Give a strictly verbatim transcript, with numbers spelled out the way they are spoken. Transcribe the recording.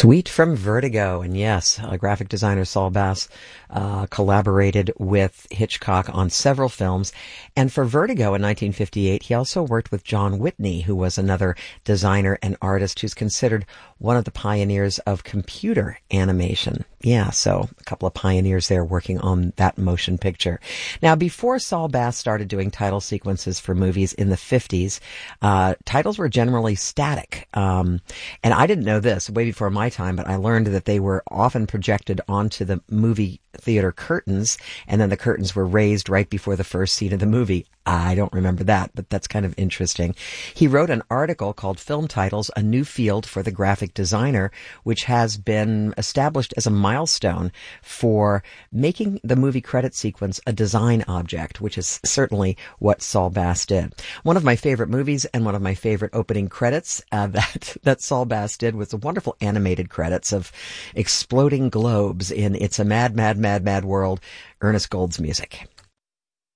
Sweet from Vertigo. And yes, uh, graphic designer Saul Bass uh, collaborated with Hitchcock on several films. And for Vertigo in nineteen fifty-eight, he also worked with John Whitney, who was another designer and artist who's considered one of the pioneers of computer animation. Yeah, so a couple of pioneers there working on that motion picture. Now, before Saul Bass started doing title sequences for movies in the fifties, uh, titles were generally static. Um, and I didn't know this way before my time, but I learned that they were often projected onto the movie theater curtains, and then the curtains were raised right before the first scene of the movie. I don't remember that, but that's kind of interesting. He wrote an article called Film Titles, A New Field for the Graphic Designer, which has been established as a milestone for making the movie credit sequence a design object, which is certainly what Saul Bass did. One of my favorite movies and one of my favorite opening credits uh, that, that Saul Bass did was the wonderful animated credits of exploding globes in It's a Mad, Mad, Mad, Mad World, Ernest Gold's music.